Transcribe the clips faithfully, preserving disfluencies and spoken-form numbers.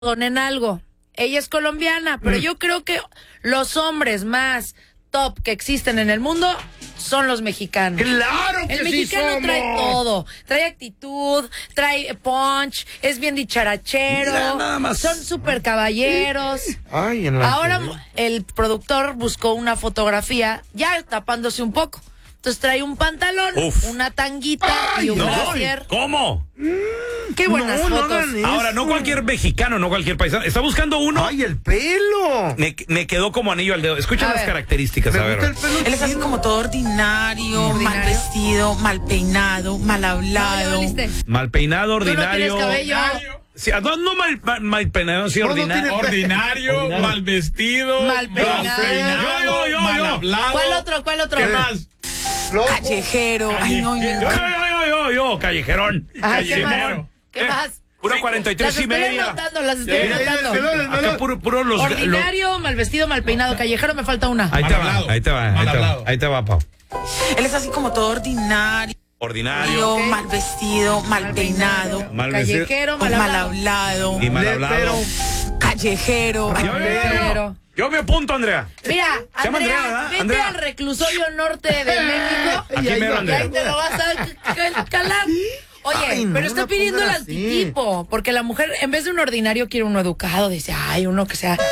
en algo. Ella es colombiana, pero mm. yo creo que los hombres más top que existen en el mundo son los mexicanos. ¡Claro que El mexicano sí trae todo. Trae actitud, trae punch, es bien dicharachero. Mira, nada más. Son súper caballeros. Ay, en la Ahora tele. el productor buscó una fotografía ya tapándose un poco. Entonces trae un pantalón, Uf. una tanguita Ay, y un no. brasier. ¿Cómo? Qué buenas No, no fotos. hagan eso. Ahora, no cualquier mexicano, no cualquier paisano. Está buscando uno. ¡Ay, el pelo! Me, me quedó como anillo al dedo. Escucha A las ver. características, Me a ver. gusta el pelo Él es así chino. como todo ordinario, ¿Ordinario? mal vestido, mal peinado, mal No, ya hablado. valiste. Mal peinado, Tú no ordinario. tienes cabello. Sí, no, no mal, mal, mal peinado, sí, No, no ordinario. tiene- Ordinario, Ordinario. mal vestido, Mal peinado. Yo, yo, yo, mal yo. hablado. ¿Cuál otro? ¿Cuál otro? ¿Qué más? Loco. Callejero. Ay, no, me Yo, encanta. yo, yo, yo, yo, callejerón. Ay, ¿qué más? Callejerón. ¿Qué Eh, más? Pura cuarenta y tres Las y estoy media. anotando, las estoy Sí. El anotando. pelo, el pelo. Acá puro, puro los... Ordinario, mal vestido, mal peinado, callejero, me falta una. los- ahí Mal te va, hablado. ahí te va, ahí Mal te va, hablado. ahí te va, Pau. Él es así como todo ordinario, Ordinario, Ok. mal vestido, mal peinado, mal vestido Callejero, mal, mal hablado. hablado, y mal Le- hablado. pero- callejero. Ay, Yo, yo, yo, yo. Callejero. Yo me apunto, Andrea. Mira, Se llama Andrea, Andrea, ¿verdad? vete Andrea. al reclusorio norte de México Aquí Ay, mero, ay, y Andrea. ahí te lo vas a c- calar. Oye, Ay, no pero está la pidiendo el pongan así. antitipo, porque la mujer, en vez de un ordinario, quiere uno educado. Dice, ay, uno que sea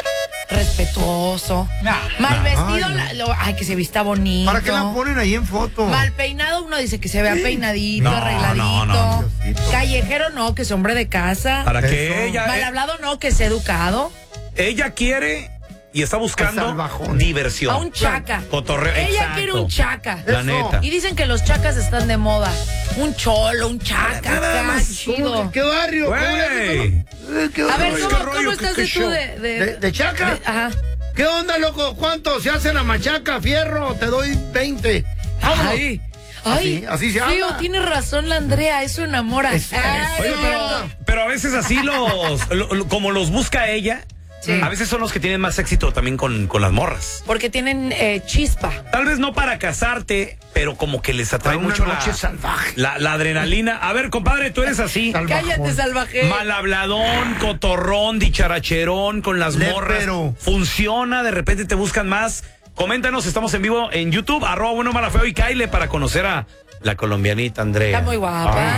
respetuoso. Mal vestido, Ay, la- lo- ay, que se vista bonito. ¿Para qué la ponen ahí en foto? Mal peinado, uno dice que se vea peinadito, No, arregladito. no, no, Diosito. Callejero, no, que es hombre de casa. Para que Eso. ella... Mal eh, hablado, no, que sea educado. ella quiere y está buscando salvajón. diversión. A un chaca. Cotorreo, Ella exacto. quiere un chaca. La Eso. neta. Y dicen que los chacas están de moda. Un cholo, un chaca, Nada acá, más. chido. ¿Cómo que- ¿Qué barrio? ¿Cómo Güey. le- eh, ¿Qué A ver, barrio? ¿cómo, ¿qué rollo? cómo ¿Qué- estás qué de tú show? de, de, ¿De, de chaca? de- Ajá. ¿Qué onda, loco? ¿Cuánto se hace la machaca? Fierro, te doy veinte. Vámonos. Ay, ay, Así- así se Fío, habla. tiene razón la Andrea, eso enamora. Eso. Ay, Oye, pero, pero a veces así los, lo- lo- como los busca ella, Sí. a veces son los que tienen más éxito también con, con las morras. Porque tienen eh, chispa. Tal vez no para casarte, pero como que les atrae Para una mucho noche la, salvaje. la, la adrenalina. A ver, compadre, tú eres así. Salvajón. Cállate, salvaje. Mal habladón, cotorrón, dicharacherón con las morras. Lépero. Funciona, de repente te buscan más. Coméntanos, estamos en vivo en YouTube, arroba bueno, mala, feo y Kyle para conocer a la colombianita Andrea. Está muy guapa. Ay.